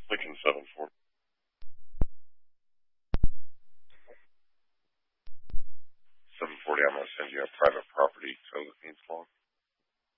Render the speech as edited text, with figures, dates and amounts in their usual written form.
Lincoln 740. 740, I'm going to send you a private property code that needs long.